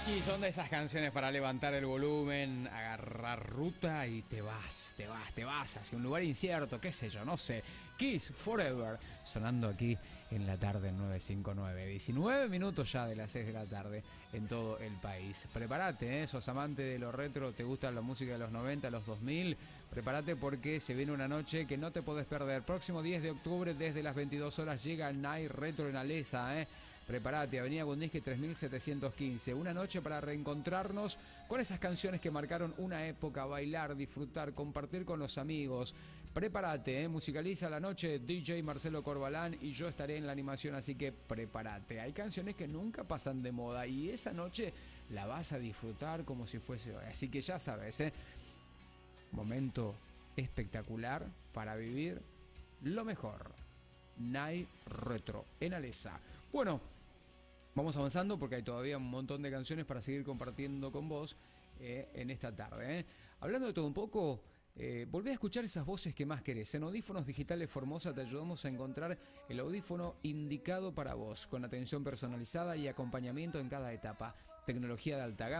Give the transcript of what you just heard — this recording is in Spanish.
Sí, son de esas canciones para levantar el volumen, agarrar ruta y te vas hacia un lugar incierto, qué sé yo, no sé. Kiss Forever, sonando aquí en la tarde en 959. 19 minutos ya de las 6 de la tarde en todo el país. Prepárate, sos amante de lo retro, te gusta la música de los 90, los 2000. Prepárate porque se viene una noche que no te podés perder. Próximo 10 de octubre desde las 22 horas llega Night Retro en Alesa, Prepárate, Avenida Bundisque 3715. Una noche para reencontrarnos con esas canciones que marcaron una época, bailar, disfrutar, compartir con los amigos. Prepárate, musicaliza la noche DJ Marcelo Corbalán y yo estaré en la animación, así que prepárate. Hay canciones que nunca pasan de moda y esa noche la vas a disfrutar como si fuese hoy. Así que ya sabes, momento espectacular para vivir lo mejor. Night Retro en Alesa. Bueno, vamos avanzando porque hay todavía un montón de canciones para seguir compartiendo con vos en esta tarde. Hablando de todo un poco, volvé a escuchar esas voces que más querés. En Audífonos Digitales Formosa te ayudamos a encontrar el audífono indicado para vos, con atención personalizada y acompañamiento en cada etapa. Tecnología de alta gama.